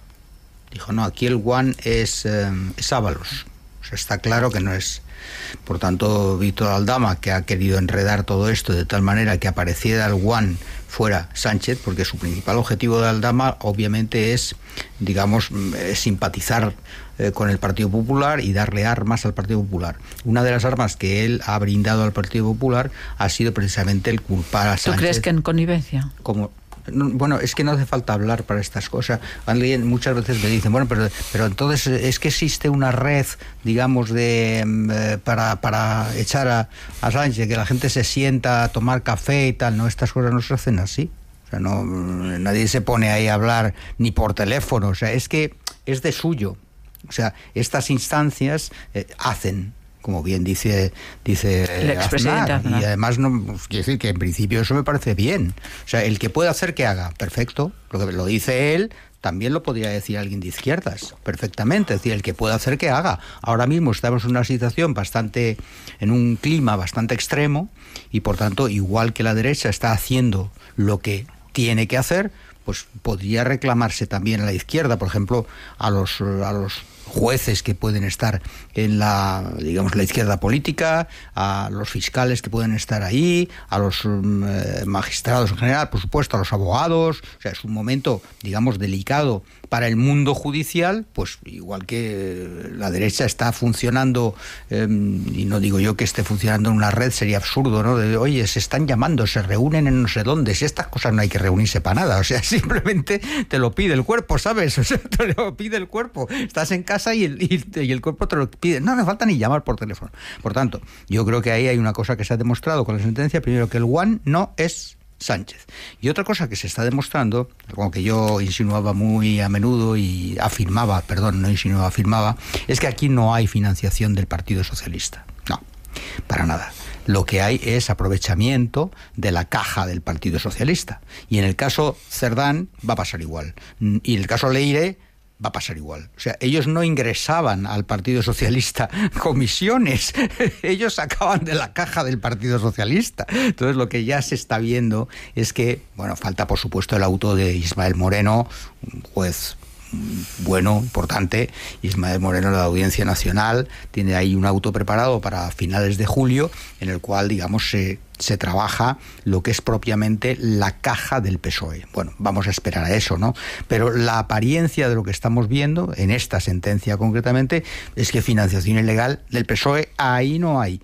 Dijo, no, aquí el guan es, eh, es Ábalos. O sea, está claro que no es. Por tanto, Víctor Aldama, que ha querido enredar todo esto de tal manera que apareciera el guan fuera Sánchez, porque su principal objetivo de Aldama obviamente es, digamos, simpatizar eh, con el Partido Popular y darle armas al Partido Popular. Una de las armas que él ha brindado al Partido Popular ha sido precisamente el culpar a Sánchez. ¿Tú crees que en connivencia? Como Bueno, es que no hace falta hablar para estas cosas. Alguien muchas veces me dicen, bueno, pero, pero entonces es que existe una red, digamos, de eh, para, para echar a, a Sánchez, que la gente se sienta a tomar café y tal. No, estas cosas no se hacen así. O sea, no, nadie se pone ahí a hablar ni por teléfono. O sea, es que es de suyo. O sea, estas instancias eh, hacen, como bien dice dice Aznar, y además no quiero decir que en principio eso me parece bien. O sea, el que puede hacer que haga, perfecto. Lo que lo dice él, también lo podría decir alguien de izquierdas, perfectamente. Es decir, el que puede hacer que haga. Ahora mismo estamos en una situación bastante, en un clima bastante extremo, y por tanto, igual que la derecha está haciendo lo que tiene que hacer, pues podría reclamarse también a la izquierda, por ejemplo, a los a los jueces que pueden estar en la, digamos, la izquierda política, a los fiscales que pueden estar ahí, a los um, magistrados en general, por supuesto, a los abogados. O sea, es un momento, digamos, delicado para el mundo judicial, pues igual que la derecha está funcionando, eh, y no digo yo que esté funcionando en una red, sería absurdo, ¿no? De, oye, se están llamando, se reúnen en no sé dónde, si estas cosas no hay que reunirse para nada, o sea, simplemente te lo pide el cuerpo, ¿sabes? O sea, te lo pide el cuerpo, estás en casa y el, y, y el cuerpo te lo pide, no hace falta ni llamar por teléfono. Por tanto, yo creo que ahí hay una cosa que se ha demostrado con la sentencia, primero que el guan no es Sánchez. Y otra cosa que se está demostrando, algo que yo insinuaba muy a menudo y afirmaba, perdón, no insinuaba, afirmaba, es que aquí no hay financiación del Partido Socialista. No, para nada. Lo que hay es aprovechamiento de la caja del Partido Socialista. Y en el caso Cerdán va a pasar igual. Y en el caso Leire va a pasar igual. O sea, ellos no ingresaban al Partido Socialista comisiones, ellos sacaban de la caja del Partido Socialista. Entonces, lo que ya se está viendo es que, bueno, falta por supuesto el auto de Ismael Moreno, un juez bueno, importante. Ismael Moreno de la Audiencia Nacional tiene ahí un auto preparado para finales de julio, en el cual, digamos, se, se trabaja lo que es propiamente la caja del P S O E. Bueno, vamos a esperar a eso, ¿no? Pero la apariencia de lo que estamos viendo, en esta sentencia concretamente, es que financiación ilegal del P S O E ahí no hay.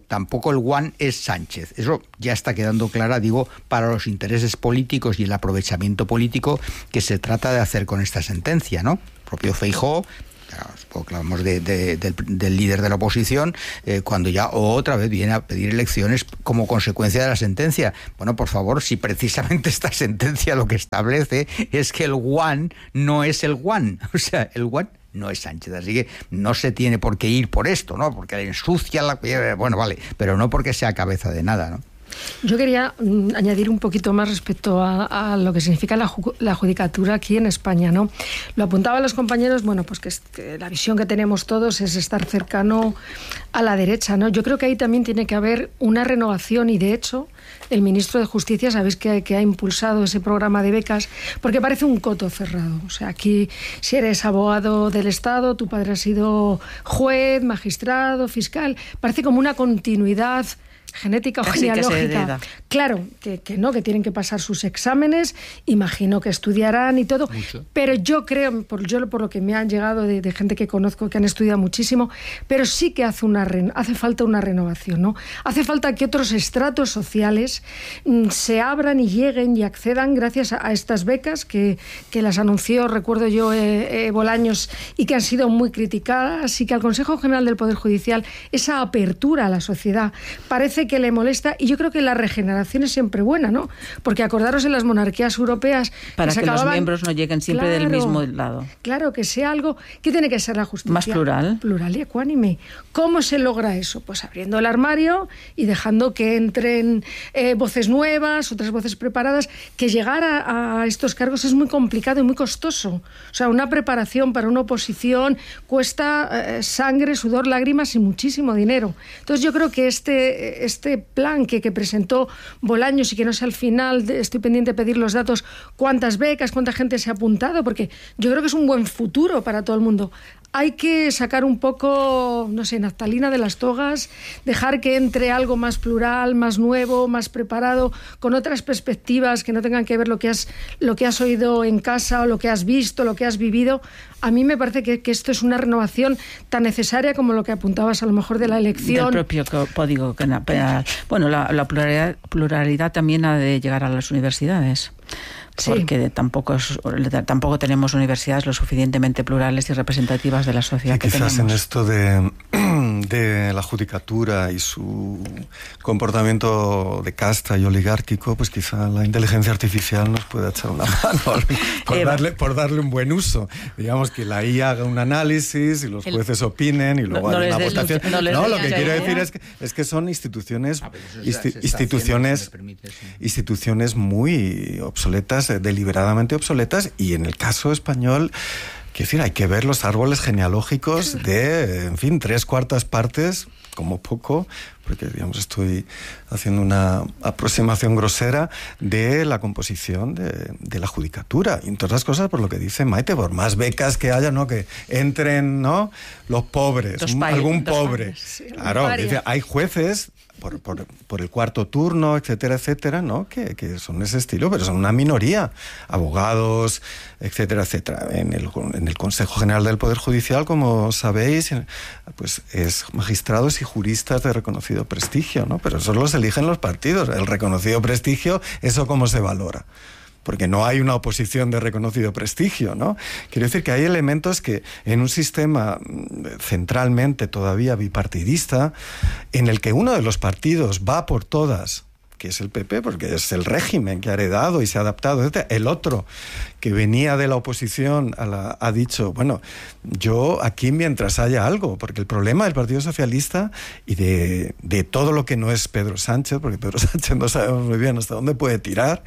tampoco el One es Sánchez. Eso ya está quedando clara, digo, para los intereses políticos y el aprovechamiento político que se trata de hacer con esta sentencia, ¿no? El propio Feijóo, supongo que hablamos de, de, del, del líder de la oposición, eh, cuando ya otra vez viene a pedir elecciones como consecuencia de la sentencia. Bueno, por favor, si precisamente esta sentencia lo que establece es que el One no es el One, o sea, el One no es Sánchez, así que no se tiene por qué ir por esto, ¿no? Porque le ensucia la... Bueno, vale, pero no porque sea cabeza de nada, ¿no? Yo quería mm, añadir un poquito más respecto a, a lo que significa la, ju la judicatura aquí en España, ¿no? Lo apuntaban los compañeros, bueno, pues que, es, que la visión que tenemos todos es estar cercano a la derecha, ¿no? Yo creo que ahí también tiene que haber una renovación y, de hecho, el ministro de Justicia, sabéis que, que ha impulsado ese programa de becas, porque parece un coto cerrado. O sea, aquí, si eres abogado del Estado, tu padre ha sido juez, magistrado, fiscal, parece como una continuidad genética o Casi genealógica. Que claro, que, que no, que tienen que pasar sus exámenes, imagino que estudiarán y todo, Mucho. Pero yo creo, por, yo por lo que me han llegado de, de gente que conozco que han estudiado muchísimo, pero sí que hace, una, hace falta una renovación, ¿no? Hace falta que otros estratos sociales mm, se abran y lleguen y accedan gracias a, a estas becas que, que las anunció, recuerdo yo, eh, eh, Bolaños, y que han sido muy criticadas, y que al Consejo General del Poder Judicial esa apertura a la sociedad parece que le molesta, y yo creo que la regeneración es siempre buena, ¿no? Porque acordaros en las monarquías europeas para que, que acababan... los miembros no lleguen siempre claro, del mismo lado. Claro, que sea algo que tiene que ser la justicia más plural, plural y ecuánime. ¿Cómo se logra eso? Pues abriendo el armario y dejando que entren eh, voces nuevas, otras voces preparadas. Que llegar a, a estos cargos es muy complicado y muy costoso. O sea, una preparación para una oposición cuesta eh, sangre, sudor, lágrimas y muchísimo dinero. Entonces yo creo que este este plan que, que presentó Bolaños, y que no sé al final, estoy pendiente de pedir los datos, cuántas becas, cuánta gente se ha apuntado, porque yo creo que es un buen futuro para todo el mundo. Hay que sacar un poco, no sé, naftalina de las togas, dejar que entre algo más plural, más nuevo, más preparado, con otras perspectivas que no tengan que ver lo que has, lo que has oído en casa o lo que has visto, lo que has vivido. A mí me parece que, que esto es una renovación tan necesaria como lo que apuntabas a lo mejor de la elección. Del propio código penal. Bueno, la, la pluralidad, pluralidad también ha de llegar a las universidades. Porque sí. tampoco, es, tampoco tenemos universidades lo suficientemente plurales y representativas de la sociedad sí, que quizás tenemos. En esto de, de la judicatura y su comportamiento de casta y oligárquico, pues quizá la inteligencia artificial nos pueda echar una mano por, darle, por darle un buen uso. Digamos que la I A haga un análisis y los jueces El, opinen y luego no, haya no una votación. No, no lo que quiero decir es que, es que son instituciones, ah, insti instituciones, permite, sí. instituciones muy obsoletas, deliberadamente obsoletas, y en el caso español, quiero decir, hay que ver los árboles genealógicos de, en fin, tres cuartas partes, como poco, porque digamos estoy haciendo una aproximación grosera de la composición de, de la judicatura, y entre otras cosas por lo que dice Maite, por más becas que haya, ¿no? Que entren, ¿no? Los pobres, un, algún pobre. Sí, claro, dice, hay jueces Por, por, por el cuarto turno, etcétera, etcétera, ¿no? Que, que son ese estilo, pero son una minoría. Abogados, etcétera, etcétera. En el, en el Consejo General del Poder Judicial, como sabéis, pues es magistrados y juristas de reconocido prestigio, ¿no? Pero esos los eligen los partidos. El reconocido prestigio, ¿eso cómo se valora? Porque no hay una oposición de reconocido prestigio, ¿no? Quiero decir que hay elementos que en un sistema centralmente todavía bipartidista, en el que uno de los partidos va por todas, que es el P P, porque es el régimen que ha heredado y se ha adaptado, etcétera. El otro, que venía de la oposición, a la, ha dicho, bueno, yo aquí mientras haya algo, porque el problema del Partido Socialista y de, de todo lo que no es Pedro Sánchez, porque Pedro Sánchez no sabemos muy bien hasta dónde puede tirar,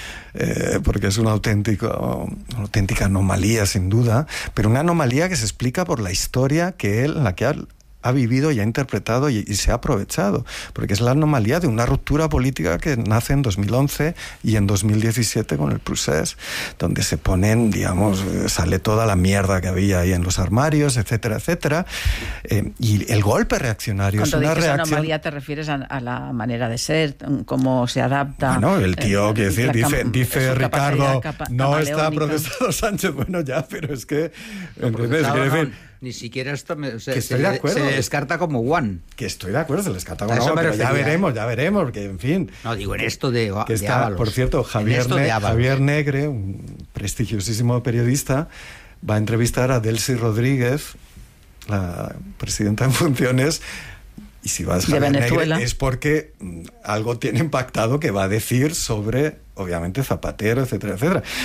Eh, porque es una auténtica, una auténtica anomalía, sin duda, pero una anomalía que se explica por la historia que él, la que ha, ha vivido y ha interpretado y, y se ha aprovechado, porque es la anomalía de una ruptura política que nace en dos mil once y en dos mil diecisiete con el Procés, donde se ponen, digamos, sale toda la mierda que había ahí en los armarios, etcétera, etcétera, eh, y el golpe reaccionario Cuando es una dices reacción... anomalía te refieres a, a la manera de ser, cómo se adapta... Bueno, el tío, eh, quiere decir, dice, dice Ricardo, capa, no está procesado Sánchez, bueno ya, pero es que... ¿Entiendes? Quiere decir... Ni siquiera esto me, o sea, que estoy se, de acuerdo. se descarta como one. Que estoy de acuerdo, se descarta como A eso one, me pero ya refería, veremos, ¿eh? ya veremos, porque en fin. No, digo en esto de, que de está, Ábalos. por cierto, Javier, esto de ne Ábalos. Javier Negre, un prestigiosísimo periodista, va a entrevistar a Delcy Rodríguez, la presidenta en funciones. Y si vas a de Javier Venezuela Negre es porque mm, algo tienen pactado que va a decir sobre, obviamente, Zapatero, etcétera, etcétera.